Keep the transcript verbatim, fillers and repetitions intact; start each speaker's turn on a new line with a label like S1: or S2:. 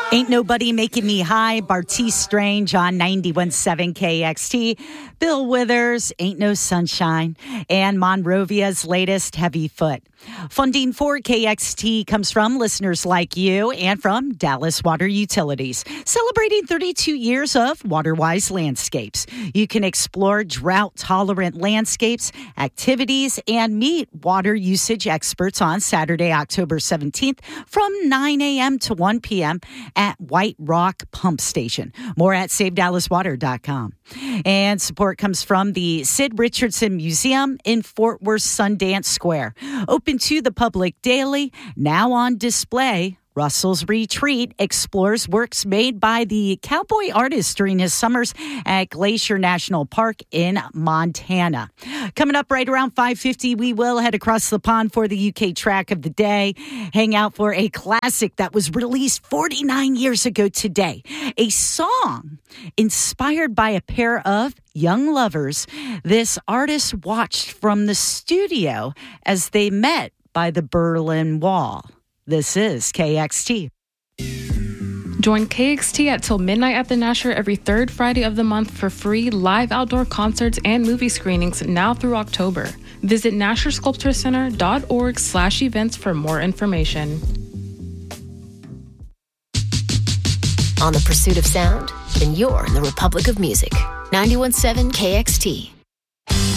S1: Ain't Nobody Making Me High, Bartees Strange on ninety-one point seven K X T. Bill Withers, Ain't No Sunshine, and Monrovia's latest, Heavy Foot. Funding for K X T comes from listeners like you and from Dallas Water Utilities, celebrating thirty-two years of WaterWise landscapes. You can explore drought-tolerant landscapes, activities, and meet water usage experts on Saturday, October seventeenth from nine a.m. to one p.m. at White Rock Pump Station. More at save dallas water dot com. And support comes from the Sid Richardson Museum in Fort Worth Sundance Square. Open to the public daily, now on display. Russell's Retreat explores works made by the cowboy artist during his summers at Glacier National Park in Montana. Coming up right around five fifty, we will head across the pond for the U K track of the day. Hang out for a classic that was released forty-nine years ago today. A song inspired by a pair of young lovers this artist watched from the studio as they met by the Berlin Wall. This is K X T.
S2: Join K X T at till midnight at the Nasher every third Friday of the month for free live outdoor concerts and movie screenings now through October. Visit nasher sculpture center dot org slash events for more information.
S3: On the pursuit of sound? Then you're in the Republic of Music. ninety-one point seven K X T.